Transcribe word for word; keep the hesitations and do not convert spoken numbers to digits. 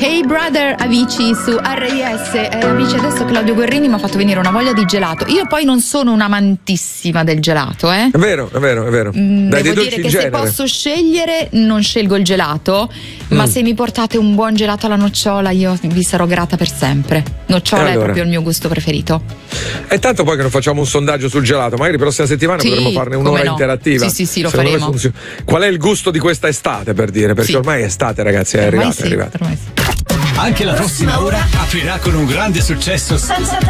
Hey Brother Avicii su R I S. eh, Avicii, adesso Claudio Guerrini mi ha fatto venire una voglia di gelato. Io poi non sono un'amantissima del gelato, eh. È vero, è vero, è vero. Mm, Dai, devo dei dire dolci che in se genere. posso scegliere non scelgo il gelato, ma Mm. se mi portate un buon gelato alla nocciola io vi sarò grata per sempre. Nocciola E è allora? proprio il mio gusto preferito. E tanto poi che non facciamo un sondaggio sul gelato, magari la prossima settimana Sì, potremmo farne un'ora come no. interattiva. Sì, sì, sì, lo Secondo me faremo. funziona. Qual è il gusto di questa estate, per dire? Perché Sì. ormai è estate, ragazzi, è Ormai arrivata, sì, è arrivata. ormai sì. Anche la prossima ora aprirà con un grande successo Senza